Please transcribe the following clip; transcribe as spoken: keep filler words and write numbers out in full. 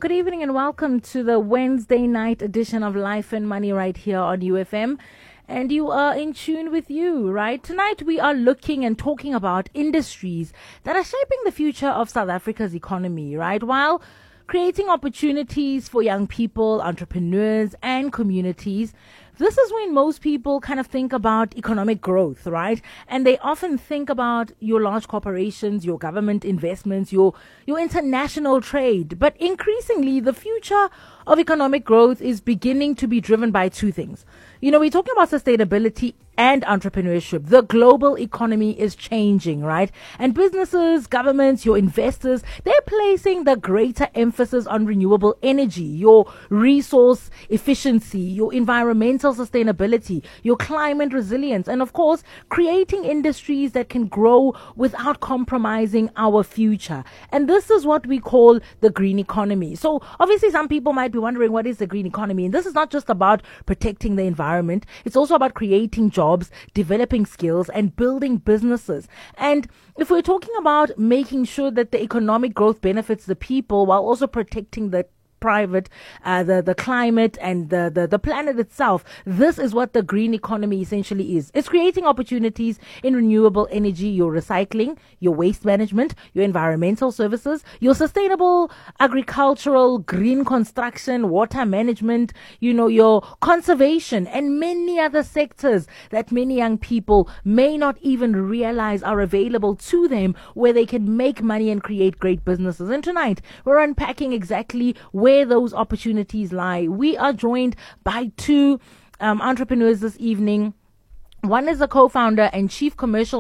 Good evening and welcome to the Wednesday night edition of Life and Money right here on U F M. And you are in tune with you, right? Tonight we are looking and talking about industries that are shaping the future of South Africa's economy, right? While creating opportunities for young people, entrepreneurs, and communities. This is when most people kind of think about economic growth, right? And they often think about your large corporations, your government investments, your your international trade. But increasingly, the future of economic growth is beginning to be driven by two things. You know, we're talking about sustainability and entrepreneurship. The global economy is changing, right? And businesses, governments, your investors, they're placing the greater emphasis on renewable energy, your resource efficiency, your environmental sustainability, your climate resilience, and of course, creating industries that can grow without compromising our future. And this is what we call the green economy. So obviously some people might be wondering, what is the green economy? And this is not just about protecting the environment. It's also about creating jobs, developing skills, and building businesses. And if we're talking about making sure that the economic growth benefits the people while also protecting the private, uh, the, the climate and the, the, the planet itself. This is what the green economy essentially is. It's creating opportunities in renewable energy, your recycling, your waste management, your environmental services, your sustainable agricultural, green construction, water management, you know, your conservation and many other sectors that many young people may not even realize are available to them where they can make money and create great businesses. And tonight we're unpacking exactly where Where those opportunities lie. We are joined by two um, entrepreneurs this evening. One is a co-founder and chief commercial